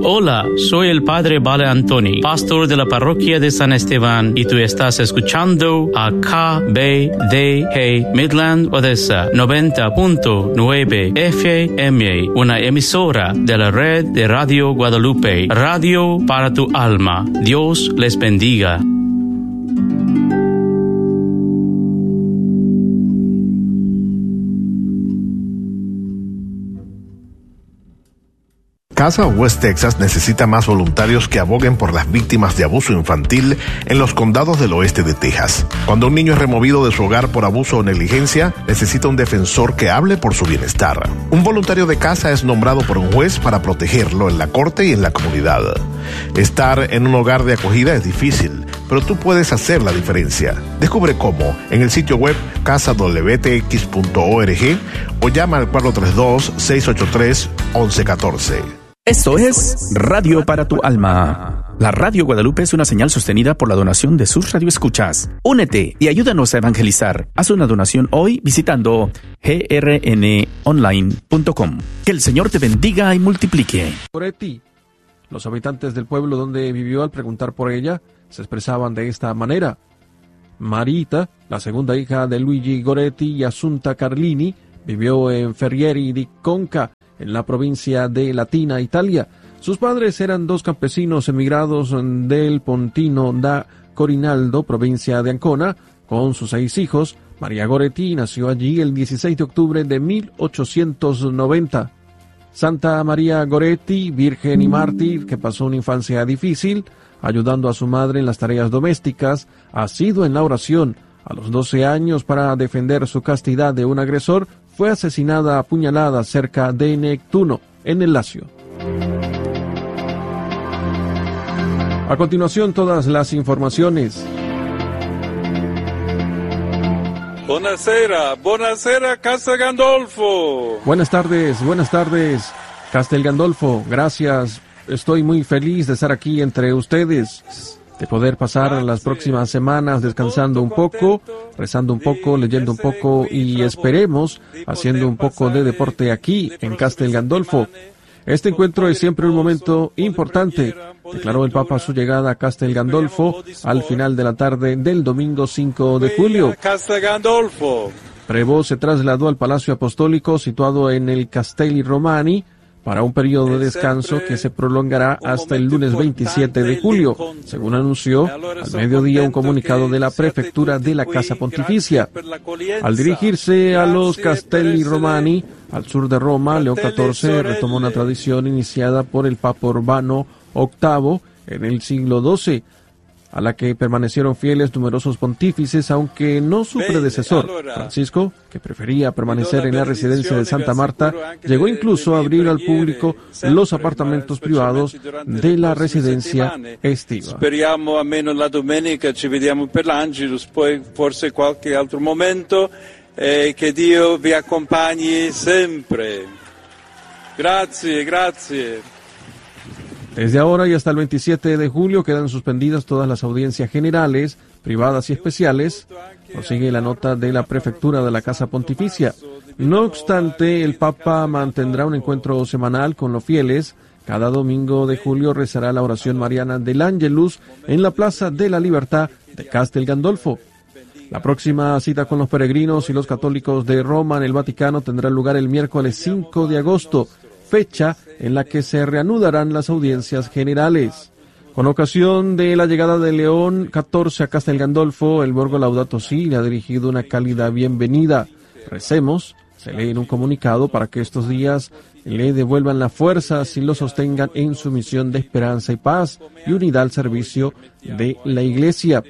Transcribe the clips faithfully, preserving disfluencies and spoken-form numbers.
Hola, soy el padre Vale Antoni, pastor de la parroquia de San Esteban, y tú estás escuchando a K B D G Midland Odessa noventa punto nueve F M, una emisora de la red de Radio Guadalupe, radio para tu alma. Dios les bendiga. Casa West Texas necesita más voluntarios que aboguen por las víctimas de abuso infantil en los condados del oeste de Texas. Cuando un niño es removido de su hogar por abuso o negligencia, necesita un defensor que hable por su bienestar. Un voluntario de casa es nombrado por un juez para protegerlo en la corte y en la comunidad. Estar en un hogar de acogida es difícil, pero tú puedes hacer la diferencia. Descubre cómo en el sitio web casa w t x punto org o llama al cuatro tres dos, seis ocho tres, once uno cuatro. Esto es Radio para tu Alma. La Radio Guadalupe es una señal sostenida por la donación de sus radioescuchas. Únete y ayúdanos a evangelizar. Haz una donación hoy visitando g r n online punto com. Que el Señor te bendiga y multiplique. Goretti. Los habitantes del pueblo donde vivió, al preguntar por ella, se expresaban de esta manera. Marita, la segunda hija de Luigi Goretti y Assunta Carlini, vivió en Ferrieri di Conca, en la provincia de Latina, Italia. Sus padres eran dos campesinos emigrados del Pontino da Corinaldo, provincia de Ancona, con sus seis hijos. María Goretti nació allí el dieciséis de octubre de mil ochocientos noventa. Santa María Goretti, virgen y mártir, que pasó una infancia difícil, ayudando a su madre en las tareas domésticas, asiduo en la oración. A los doce años, para defender su castidad de un agresor, fue asesinada a puñaladas cerca de Nectuno, en el Lacio. A continuación, todas las informaciones. Buonasera, buonasera Castel Gandolfo. Buenas tardes, buenas tardes, Castel Gandolfo. Gracias, estoy muy feliz de estar aquí entre ustedes, de poder pasar las próximas semanas descansando un poco, rezando un poco, leyendo un poco y esperemos haciendo un poco de deporte aquí en Castel Gandolfo. Este encuentro es siempre un momento importante, declaró el Papa a su llegada a Castel Gandolfo al final de la tarde del domingo cinco de julio. Prevost se trasladó al Palacio Apostólico situado en el Castelli Romani para un periodo de descanso que se prolongará hasta el lunes veintisiete de julio, según anunció al mediodía un comunicado de la Prefectura de la Casa Pontificia. Al dirigirse a los Castelli Romani, al sur de Roma, León catorce retomó una tradición iniciada por el Papa Urbano octavo en el siglo doce, a la que permanecieron fieles numerosos pontífices, aunque no su predecesor, Francisco, que prefería permanecer en la residencia de Santa Marta, llegó incluso a abrir al público los apartamentos privados de la residencia estiva. Speriamo almeno la domenica ci vediamo per l'Angelus, poi forse qualche altro momento, e che Dio vi accompagni sempre. Grazie, grazie. Desde ahora y hasta el veintisiete de julio quedan suspendidas todas las audiencias generales, privadas y especiales, prosigue la nota de la Prefectura de la Casa Pontificia. No obstante, el Papa mantendrá un encuentro semanal con los fieles. Cada domingo de julio rezará la oración mariana del Ángelus en la Plaza de la Libertad de Castel Gandolfo. La próxima cita con los peregrinos y los católicos de Roma en el Vaticano tendrá lugar el miércoles cinco de agosto, fecha en la que se reanudarán las audiencias generales. Con ocasión de la llegada de León catorce a Castel Gandolfo, el Borgo Laudato Si le ha dirigido una cálida bienvenida. Recemos, se lee en un comunicado, para que estos días le devuelvan las fuerzas y lo sostengan en su misión de esperanza y paz y unidad al servicio de la Iglesia.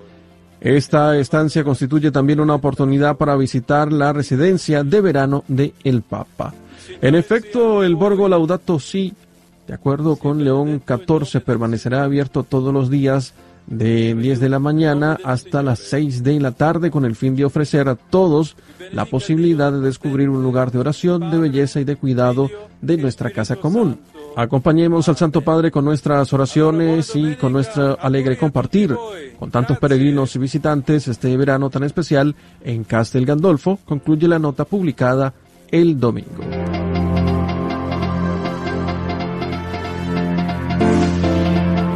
Esta estancia constituye también una oportunidad para visitar la residencia de verano de el Papa. En efecto, el Borgo Laudato Si, de acuerdo con León catorce, permanecerá abierto todos los días de diez de la mañana hasta las seis de la tarde, con el fin de ofrecer a todos la posibilidad de descubrir un lugar de oración, de belleza y de cuidado de nuestra casa común. Acompañemos al Santo Padre con nuestras oraciones y con nuestro alegre compartir con tantos peregrinos y visitantes este verano tan especial en Castel Gandolfo, concluye la nota publicada el domingo.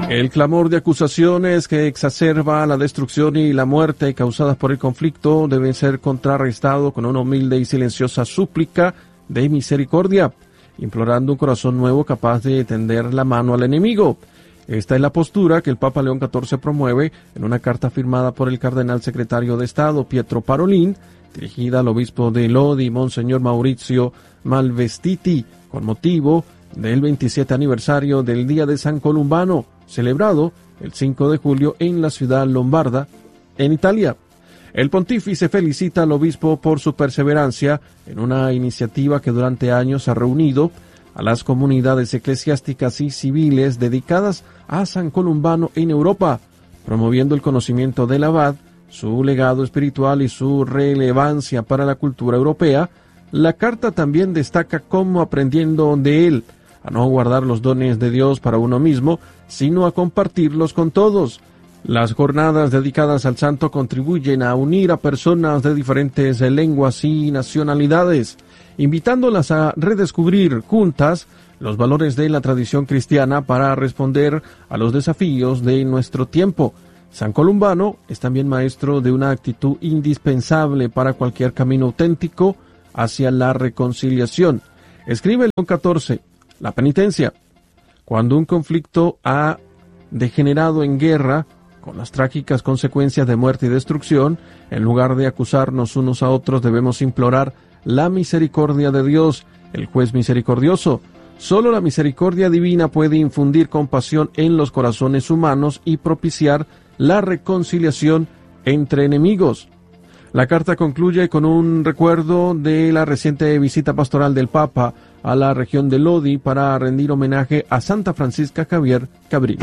El clamor de acusaciones que exacerba la destrucción y la muerte causadas por el conflicto debe ser contrarrestado con una humilde y silenciosa súplica de misericordia, implorando un corazón nuevo capaz de tender la mano al enemigo. Esta es la postura que el Papa León catorce promueve en una carta firmada por el cardenal secretario de Estado Pietro Parolin, dirigida al obispo de Lodi, Monseñor Maurizio Malvestiti, con motivo del veintisiete aniversario del Día de San Columbano, celebrado el cinco de julio en la ciudad lombarda, en Italia. El pontífice felicita al obispo por su perseverancia en una iniciativa que durante años ha reunido a las comunidades eclesiásticas y civiles dedicadas a San Columbano en Europa, promoviendo el conocimiento del abad, su legado espiritual y su relevancia para la cultura europea. La carta también destaca cómo, aprendiendo de él a no guardar los dones de Dios para uno mismo, sino a compartirlos con todos. Las jornadas dedicadas al santo contribuyen a unir a personas de diferentes lenguas y nacionalidades, invitándolas a redescubrir juntas los valores de la tradición cristiana para responder a los desafíos de nuestro tiempo. San Columbano es también maestro de una actitud indispensable para cualquier camino auténtico hacia la reconciliación. Escribe León catorce, la penitencia. Cuando un conflicto ha degenerado en guerra, con las trágicas consecuencias de muerte y destrucción, en lugar de acusarnos unos a otros, debemos implorar la misericordia de Dios, el juez misericordioso. Solo la misericordia divina puede infundir compasión en los corazones humanos y propiciar la reconciliación entre enemigos. La carta concluye con un recuerdo de la reciente visita pastoral del Papa a la región de Lodi para rendir homenaje a Santa Francisca Javier Cabrini.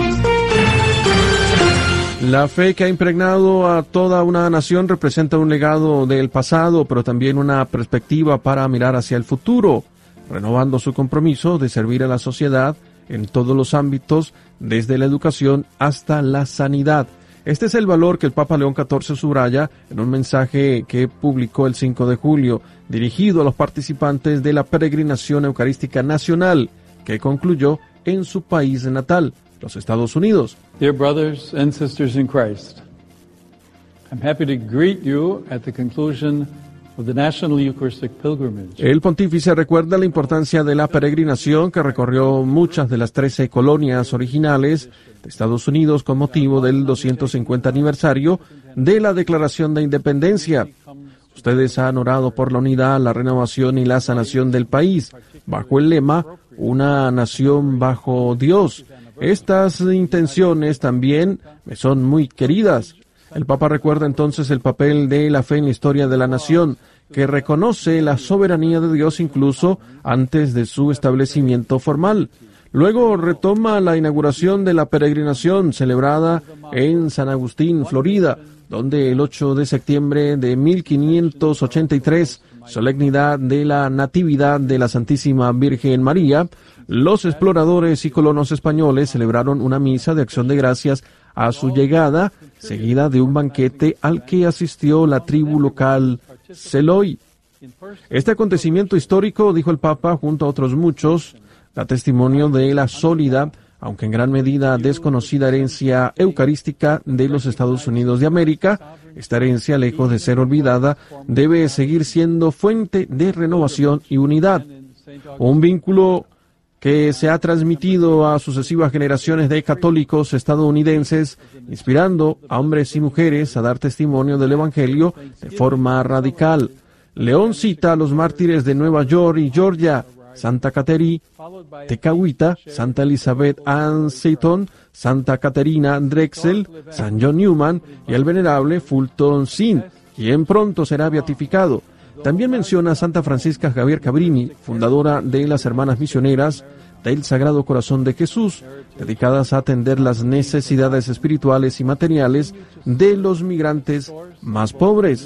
La fe que ha impregnado a toda una nación representa un legado del pasado, pero también una perspectiva para mirar hacia el futuro, renovando su compromiso de servir a la sociedad en todos los ámbitos, desde la educación hasta la sanidad. Este es el valor que el Papa León catorce subraya en un mensaje que publicó el cinco de julio, dirigido a los participantes de la peregrinación eucarística nacional, que concluyó en su país natal, los Estados Unidos. Dear brothers and sisters in Christ, I'm happy to greet you at the conclusion of the National Eucharistic Pilgrimage. El pontífice recuerda la importancia de la peregrinación que recorrió muchas de las trece colonias originales de Estados Unidos con motivo del doscientos cincuenta aniversario de la Declaración de Independencia. Ustedes han orado por la unidad, la renovación y la sanación del país, bajo el lema Una nación bajo Dios. Estas intenciones también me son muy queridas. El Papa recuerda entonces el papel de la fe en la historia de la nación, que reconoce la soberanía de Dios incluso antes de su establecimiento formal. Luego retoma la inauguración de la peregrinación celebrada en San Agustín, Florida, donde el ocho de septiembre de mil quinientos ochenta y tres, solemnidad de la Natividad de la Santísima Virgen María, los exploradores y colonos españoles celebraron una misa de acción de gracias a su llegada, seguida de un banquete al que asistió la tribu local Seloy. Este acontecimiento histórico, dijo el Papa, junto a otros muchos, da testimonio de la sólida, aunque en gran medida desconocida herencia eucarística de los Estados Unidos de América. Esta herencia, lejos de ser olvidada, debe seguir siendo fuente de renovación y unidad. Un vínculo que se ha transmitido a sucesivas generaciones de católicos estadounidenses, inspirando a hombres y mujeres a dar testimonio del Evangelio de forma radical. León cita a los mártires de Nueva York y Georgia, Santa Cateri Tekakwitha, Santa Elizabeth Ann Seton, Santa Caterina Drexel, San John Newman y el venerable Fulton Sheen, quien pronto será beatificado. También menciona a Santa Francisca Javier Cabrini, fundadora de las Hermanas Misioneras del Sagrado Corazón de Jesús, dedicadas a atender las necesidades espirituales y materiales de los migrantes más pobres.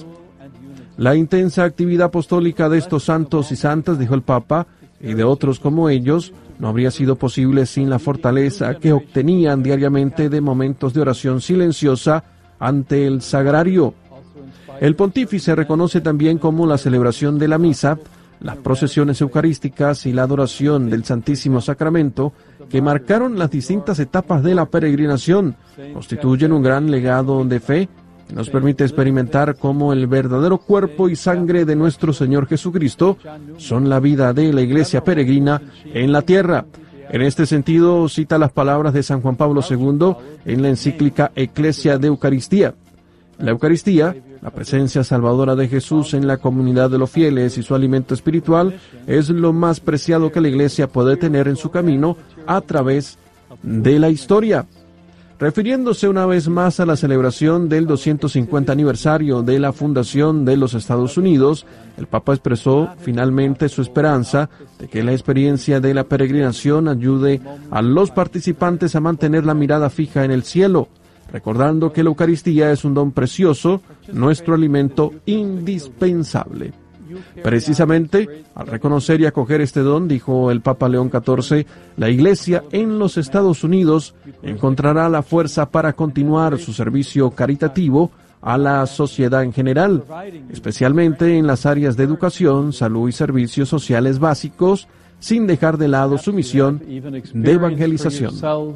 La intensa actividad apostólica de estos santos y santas, dijo el Papa, y de otros como ellos, no habría sido posible sin la fortaleza que obtenían diariamente de momentos de oración silenciosa ante el sagrario. El pontífice reconoce también cómo la celebración de la misa las procesiones eucarísticas y la adoración del Santísimo Sacramento, que marcaron las distintas etapas de la peregrinación, constituyen un gran legado de fe que nos permite experimentar cómo el verdadero cuerpo y sangre de nuestro Señor Jesucristo son la vida de la Iglesia peregrina en la tierra. En este sentido, cita las palabras de San Juan Pablo segundo en la encíclica Ecclesia de Eucaristía. La Eucaristía, la presencia salvadora de Jesús en la comunidad de los fieles y su alimento espiritual, es lo más preciado que la Iglesia puede tener en su camino a través de la historia. Refiriéndose una vez más a la celebración del doscientos cincuenta aniversario de la fundación de los Estados Unidos, el Papa expresó finalmente su esperanza de que la experiencia de la peregrinación ayude a los participantes a mantener la mirada fija en el cielo, recordando que la Eucaristía es un don precioso, nuestro alimento indispensable. Precisamente, al reconocer y acoger este don, dijo el Papa León catorce, la Iglesia en los Estados Unidos encontrará la fuerza para continuar su servicio caritativo a la sociedad en general, especialmente en las áreas de educación, salud y servicios sociales básicos, sin dejar de lado su misión de evangelización.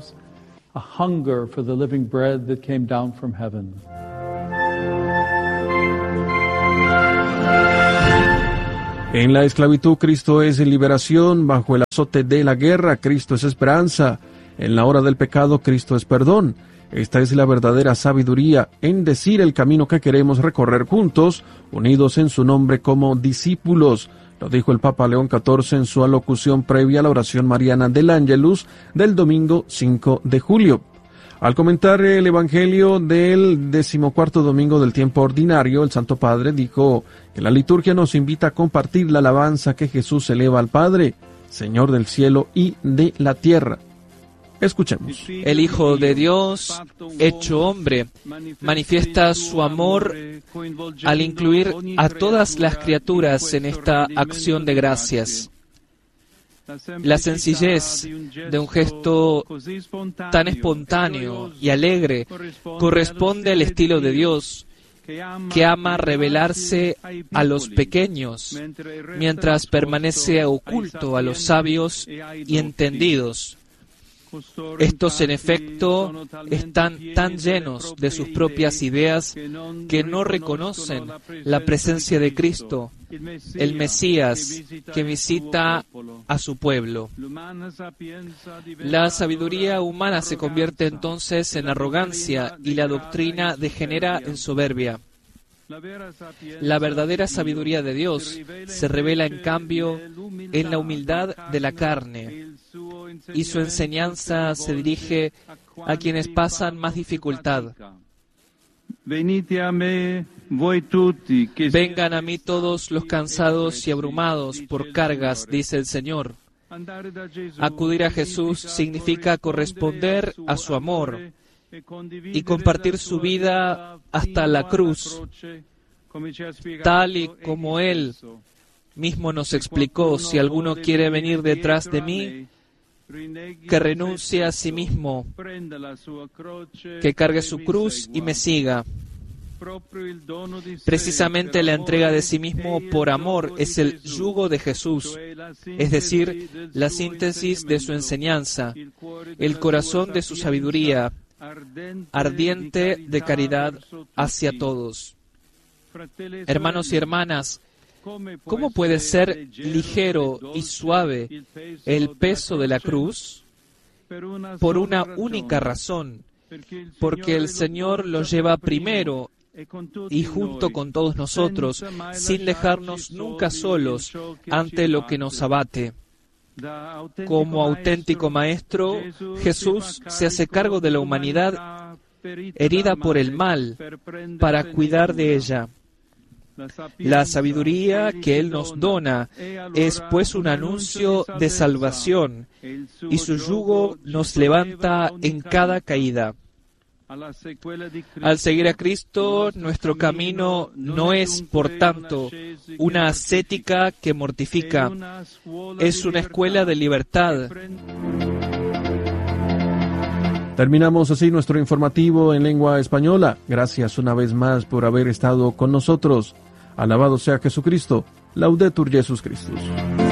En la esclavitud, Cristo es liberación. Bajo el azote de la guerra, Cristo es esperanza. En la hora del pecado, Cristo es perdón. Esta es la verdadera sabiduría en decir el camino que queremos recorrer juntos, unidos en su nombre como discípulos. Lo dijo el Papa León catorce en su alocución previa a la oración mariana del Ángelus del domingo cinco de julio. Al comentar el Evangelio del decimocuarto domingo del tiempo ordinario, el Santo Padre dijo que la liturgia nos invita a compartir la alabanza que Jesús eleva al Padre, Señor del cielo y de la tierra. Escuchemos. El Hijo de Dios, hecho hombre, manifiesta su amor al incluir a todas las criaturas en esta acción de gracias. La sencillez de un gesto tan espontáneo y alegre corresponde al estilo de Dios, que ama revelarse a los pequeños, mientras permanece oculto a los sabios y entendidos. Estos, en efecto, están tan llenos de sus propias ideas que no reconocen la presencia de Cristo, el Mesías, que visita a su pueblo. La sabiduría humana se convierte entonces en arrogancia y la doctrina degenera en soberbia. La verdadera sabiduría de Dios se revela, en cambio, en la humildad de la carne, y su enseñanza se dirige a quienes pasan más dificultad. Vengan a mí todos los cansados y abrumados por cargas, dice el Señor. Acudir a Jesús significa corresponder a su amor y compartir su vida hasta la cruz, tal y como Él mismo nos explicó: si alguno quiere venir detrás de mí, que renuncie a sí mismo, que cargue su cruz y me siga. Precisamente la entrega de sí mismo por amor es el yugo de Jesús, es decir, la síntesis de su enseñanza, el corazón de su sabiduría, ardiente de caridad hacia todos. Hermanos y hermanas, ¿cómo puede ser ligero y suave el peso de la cruz? Por una única razón, porque el Señor lo lleva primero y junto con todos nosotros, sin dejarnos nunca solos ante lo que nos abate. Como auténtico Maestro, Jesús se hace cargo de la humanidad herida por el mal para cuidar de ella. La sabiduría que Él nos dona es pues un anuncio de salvación, y su yugo nos levanta en cada caída. Al seguir a Cristo, nuestro camino no es, por tanto, una ascética que mortifica, es una escuela de libertad. Terminamos así nuestro informativo en lengua española. Gracias una vez más por haber estado con nosotros. Alabado sea Jesucristo. Laudetur Jesus Christus.